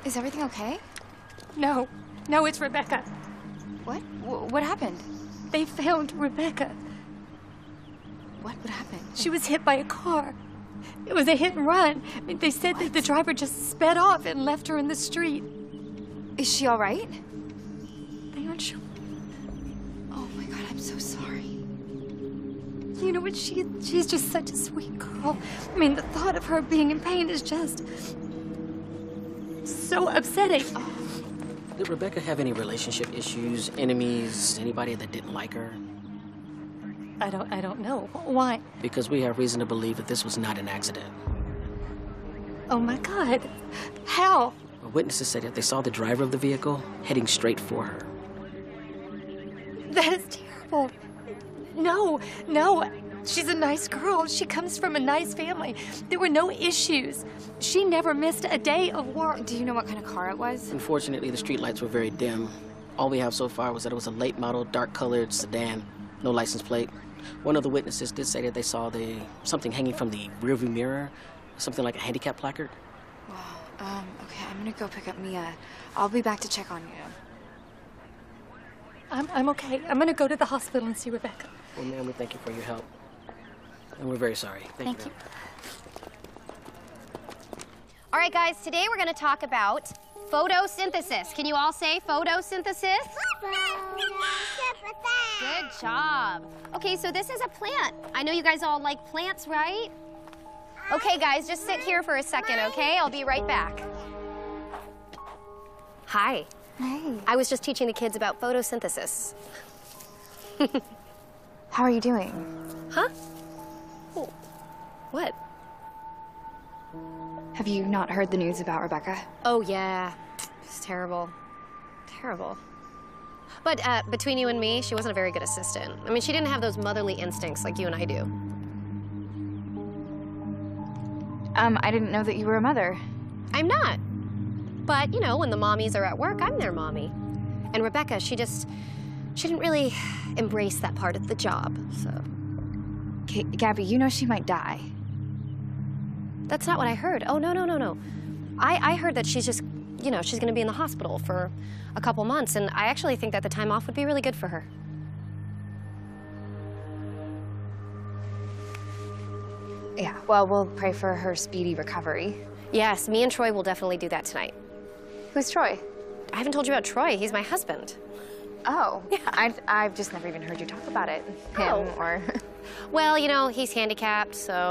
Is everything okay? No. No, it's Rebecca. What? What happened? They found Rebecca. What happened? She was hit by a car. It was a hit and run. I mean, they said that the driver just sped off and left her in the street. Is she all right? They aren't sure. Oh my God, I'm so sorry. You know what? She's just such a sweet girl. I mean, the thought of her being in pain is just so upsetting. Oh. Did Rebecca have any relationship issues, enemies, anybody that didn't like her? I don't know. Why? Because we have reason to believe that this was not an accident. Oh my God. How? Witnesses said that they saw the driver of the vehicle heading straight for her. That is terrible. No. She's a nice girl. She comes from a nice family. There were no issues. She never missed a day of work. Do you know what kind of car it was? Unfortunately, the streetlights were very dim. All we have so far was that it was a late model, dark-colored sedan, no license plate. One of the witnesses did say that they saw something hanging from the rearview mirror, something like a handicap placard. Wow. Okay, I'm gonna go pick up Mia. I'll be back to check on you. I'm okay. I'm gonna go to the hospital and see Rebecca. Well, ma'am, we thank you for your help. And we're very sorry. Thank you. All right, guys, today we're going to talk about photosynthesis. Can you all say photosynthesis? Good job. Okay, so this is a plant. I know you guys all like plants, right? Okay, guys, just sit here for a second, okay? I'll be right back. Hi. Hey. I was just teaching the kids about photosynthesis. How are you doing? Huh? Oh, what? Have you not heard the news about Rebecca? Oh, yeah. It's terrible. Terrible. But between you and me, she wasn't a very good assistant. I mean, she didn't have those motherly instincts like you and I do. I didn't know that you were a mother. I'm not. But, you know, when the mommies are at work, I'm their mommy. And Rebecca, she didn't really embrace that part of the job, so. Gabby, you know she might die. That's not what I heard. Oh, no. I heard that she's just, you know, she's gonna be in the hospital for a couple months, and I actually think that the time off would be really good for her. Yeah, well, we'll pray for her speedy recovery. Yes, me and Troy will definitely do that tonight. Who's Troy? I haven't told you about Troy. He's my husband. Oh, yeah. I've just never even heard you talk about it. Him or... Well, you know, he's handicapped, so